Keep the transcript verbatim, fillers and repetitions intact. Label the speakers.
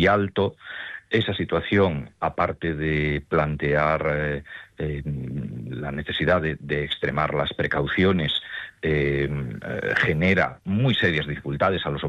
Speaker 1: muy alto. Esa situación, aparte de plantear eh, eh, la necesidad de, de extremar las precauciones, eh, eh, genera muy serias dificultades a los